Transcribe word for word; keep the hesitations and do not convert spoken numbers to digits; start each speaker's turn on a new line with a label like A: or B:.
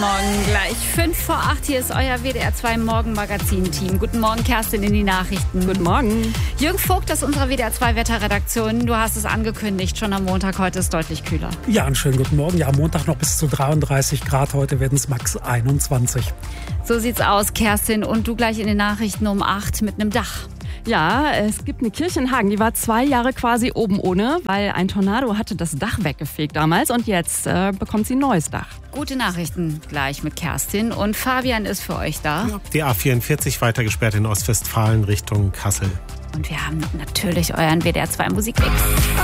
A: Morgen gleich fünf vor acht. Hier ist euer W D R zwei Morgenmagazin-Team. Guten Morgen, Kerstin, in die Nachrichten.
B: Guten Morgen.
A: Jürgen Vogt aus unserer W D R zwei Wetterredaktion. Du hast es angekündigt, schon am Montag. Heute ist deutlich kühler.
C: Ja, einen schönen guten Morgen. Ja, am Montag noch bis zu dreiunddreißig Grad. Heute werden es max einundzwanzig.
A: So sieht's aus, Kerstin. Und du gleich in den Nachrichten um acht mit einem Dach.
B: Ja, es gibt eine Kirche in Hagen, die war zwei Jahre quasi oben ohne, weil ein Tornado hatte das Dach weggefegt damals und jetzt äh, bekommt sie ein neues Dach.
A: Gute Nachrichten gleich mit Kerstin und Fabian ist für euch da.
D: Die A vierundvierzig weiter gesperrt in Ostwestfalen Richtung Kassel.
A: Und wir haben natürlich euren W D R zwei Musikmix.